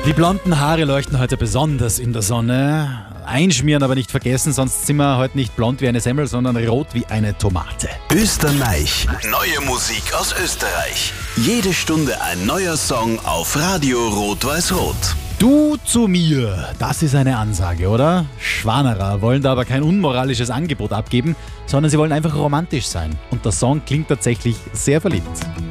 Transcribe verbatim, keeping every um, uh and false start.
Die blonden Haare leuchten heute besonders in der Sonne. Einschmieren aber nicht vergessen, sonst sind wir heute nicht blond wie eine Semmel, sondern rot wie eine Tomate. Österreich. Neue Musik aus Österreich. Jede Stunde ein neuer Song auf Radio Rot-Weiß-Rot. Du zu mir, das ist eine Ansage, oder? Schwanerer wollen da aber kein unmoralisches Angebot abgeben, sondern sie wollen einfach romantisch sein. Und der Song klingt tatsächlich sehr verliebt.